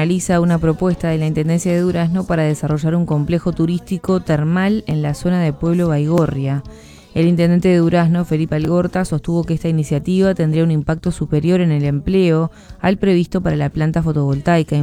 analiza una propuesta de la Intendencia de Durazno para desarrollar un complejo turístico termal en la zona de Pueblo Baigorria. El intendente de Durazno, Felipe Algorta, sostuvo que esta iniciativa tendría un impacto superior en el empleo al previsto para la planta fotovoltaica,